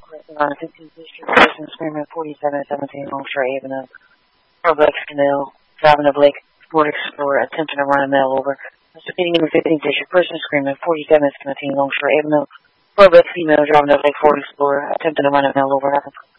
On 15th District, person screaming 4717 Longshore Avenue. Roblex Canal, driving a Blake Ford Explorer, attempting to run a mail over. Speeding in the 15th District, person screaming 4717 Longshore Avenue. Roblex female, driving a Blake Ford Explorer, attempting to run a mail over.